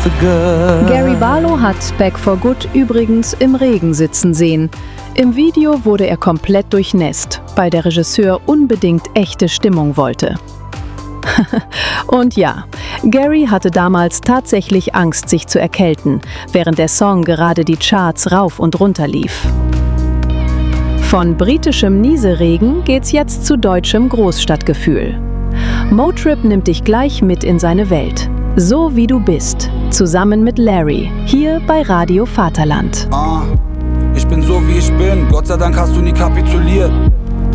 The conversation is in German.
for good. Gary Barlow hat Back for Good übrigens im Regen sitzen sehen. Im Video wurde er komplett durchnässt, weil der Regisseur unbedingt echte Stimmung wollte. Und ja, Gary hatte damals tatsächlich Angst, sich zu erkälten, während der Song gerade die Charts rauf und runter lief. Von britischem Nieseregen geht's jetzt zu deutschem Großstadtgefühl. Motrip nimmt dich gleich mit in seine Welt. So wie du bist, zusammen mit Larry, hier bei Radio Vaterland. Ich bin so wie ich bin, Gott sei Dank hast du nie kapituliert.